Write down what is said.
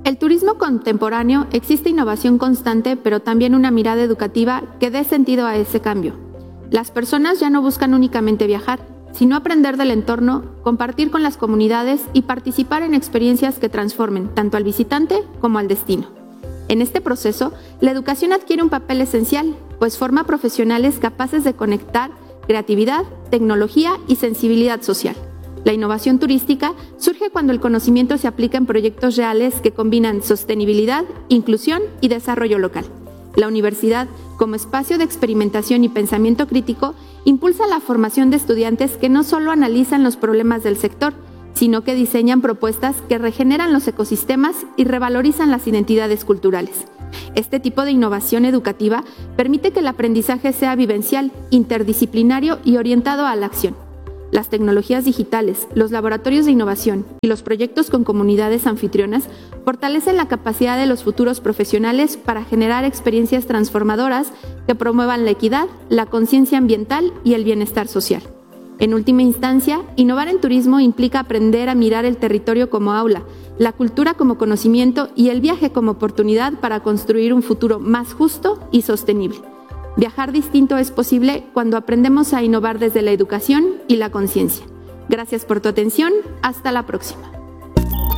el turismo contemporáneo existe innovación constante, pero también una mirada educativa que dé sentido a ese cambio. Las personas ya no buscan únicamente viajar, sino aprender del entorno, compartir con las comunidades y participar en experiencias que transformen tanto al visitante como al destino. En este proceso, la educación adquiere un papel esencial, pues forma profesionales capaces de conectar creatividad, tecnología y sensibilidad social. La innovación turística surge cuando el conocimiento se aplica en proyectos reales que combinan sostenibilidad, inclusión y desarrollo local. La universidad, como espacio de experimentación y pensamiento crítico, impulsa la formación de estudiantes que no solo analizan los problemas del sector, sino que diseñan propuestas que regeneran los ecosistemas y revalorizan las identidades culturales. Este tipo de innovación educativa permite que el aprendizaje sea vivencial, interdisciplinario y orientado a la acción. Las tecnologías digitales, los laboratorios de innovación y los proyectos con comunidades anfitrionas fortalecen la capacidad de los futuros profesionales para generar experiencias transformadoras que promuevan la equidad, la conciencia ambiental y el bienestar social. En última instancia, innovar en turismo implica aprender a mirar el territorio como aula, la cultura como conocimiento y el viaje como oportunidad para construir un futuro más justo y sostenible. Viajar distinto es posible cuando aprendemos a innovar desde la educación y la conciencia. Gracias por tu atención. Hasta la próxima.